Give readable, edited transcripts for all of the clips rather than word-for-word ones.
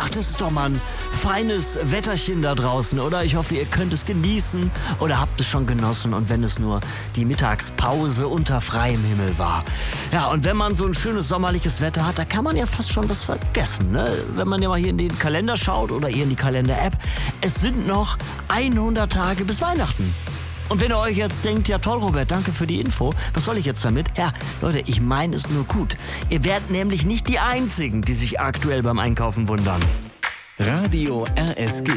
Ach, das ist doch mal ein feines Wetterchen da draußen, oder? Ich hoffe, ihr könnt es genießen oder habt es schon genossen und wenn es nur die Mittagspause unter freiem Himmel war. Ja, und wenn man so ein schönes sommerliches Wetter hat, da kann man ja fast schon was vergessen, ne? Wenn man ja mal hier in den Kalender schaut oder ihr in die Kalender-App. Es sind noch 100 Tage bis Weihnachten. Und wenn ihr euch jetzt denkt, ja toll, Robert, danke für die Info, was soll ich jetzt damit? Ja, Leute, ich meine es nur gut. Ihr werdet nämlich nicht die Einzigen, die sich aktuell beim Einkaufen wundern. Radio RSG.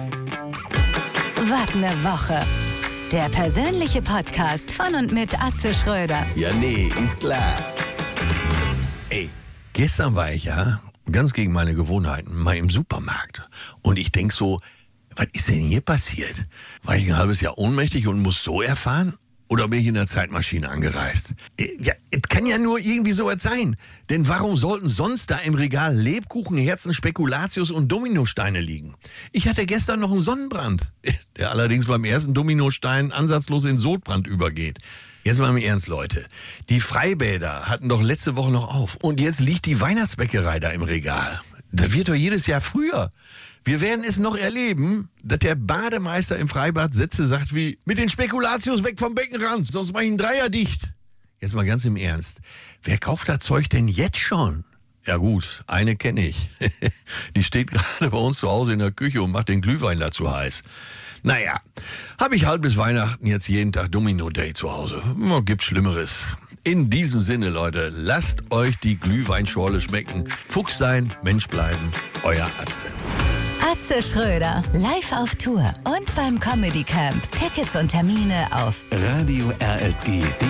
Was ne Woche. Der persönliche Podcast von und mit Atze Schröder. Ja, nee, ist klar. Ey, gestern war ich ja, ganz gegen meine Gewohnheiten, mal im Supermarkt. Und ich denk so, was ist denn hier passiert? War ich ein halbes Jahr ohnmächtig und muss so erfahren? Oder bin ich in der Zeitmaschine angereist? Ja, es kann ja nur irgendwie so was sein. Denn warum sollten sonst da im Regal Lebkuchen, Herzen, Spekulatius und Dominosteine liegen? Ich hatte gestern noch einen Sonnenbrand, der allerdings beim ersten Dominostein ansatzlos in Sodbrand übergeht. Jetzt mal im Ernst, Leute. Die Freibäder hatten doch letzte Woche noch auf. Und jetzt liegt die Weihnachtsbäckerei da im Regal. Das wird doch jedes Jahr früher. Wir werden es noch erleben, dass der Bademeister im Freibad Sätze sagt wie: mit den Spekulatius weg vom Beckenrand, sonst mach ich einen Dreier dicht. Jetzt mal ganz im Ernst. Wer kauft das Zeug denn jetzt schon? Ja gut, eine kenne ich. Die steht gerade bei uns zu Hause in der Küche und macht den Glühwein dazu heiß. Naja, habe ich halt bis Weihnachten jetzt jeden Tag Domino Day zu Hause. Gibt's Schlimmeres. In diesem Sinne, Leute, lasst euch die Glühweinschorle schmecken. Fuchs sein, Mensch bleiben, euer Atze. Atze Schröder, live auf Tour und beim Comedy Camp. Tickets und Termine auf Radio RSG.